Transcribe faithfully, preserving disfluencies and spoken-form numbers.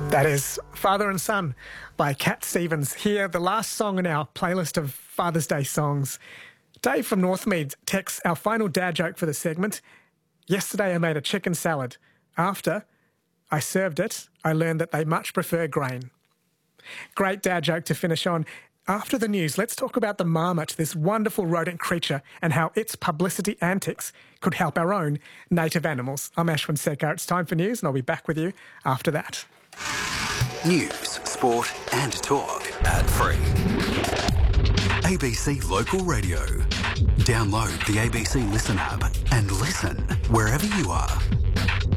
That is Father and Son by Cat Stevens. Here, the last song in our playlist of Father's Day songs. Dave from Northmead texts our final dad joke for the segment. Yesterday I made a chicken salad. After I served it, I learned that they much prefer grain. Great dad joke to finish on. After the news, let's talk about the marmot, this wonderful rodent creature, and how its publicity antics could help our own native animals. I'm Ashwin Sekar. It's time for news, and I'll be back with you after that. News, sport and talk. Ad-free. A B C Local Radio. Download the A B C Listen app and listen wherever you are.